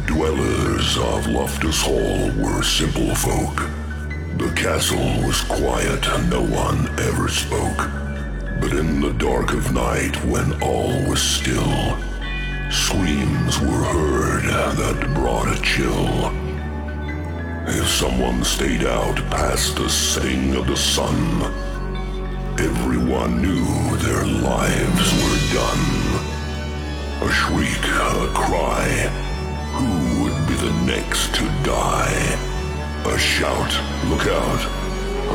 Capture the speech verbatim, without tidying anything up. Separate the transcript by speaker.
Speaker 1: Dwellers of Loftus Hall were simple folk. The castle was quiet, no one ever spoke. But in the dark of night, when all was still, screams were heard that brought a chill. If someone stayed out past the setting of the sun, everyone knew their lives were done. A shriek, a cry, who would be the next to die? A shout, look out,